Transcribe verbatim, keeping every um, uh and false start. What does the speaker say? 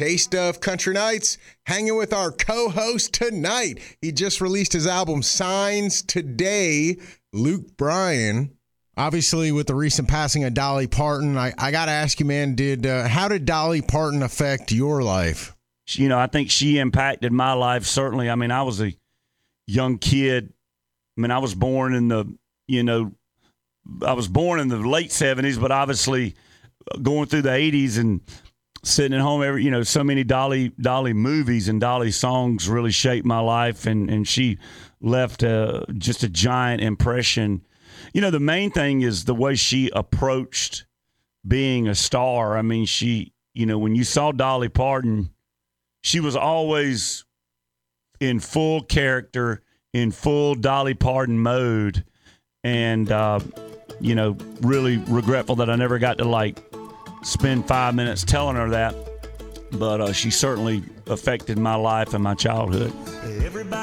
Taste of Country Nights, hanging with our co-host tonight. He just released his album Signs today, Luke Bryan. Obviously, with the recent passing of Dolly Parton, I, I got to ask you, man, did uh, how did Dolly Parton affect your life? You know, I think she impacted my life, certainly. I mean, I was a young kid. I mean, I was born in the, you know, I was born in the late seventies, but obviously going through the eighties and sitting at home, every, you know, so many Dolly Dolly movies and Dolly songs really shaped my life, and, and she left a, just a giant impression. You know, the main thing is the way she approached being a star. I mean, she, you know, when you saw Dolly Parton, she was always in full character, in full Dolly Parton mode, and, uh, you know, really regretful that I never got to, like, spend five minutes telling her that. But uh, she certainly affected my life and my childhood. Everybody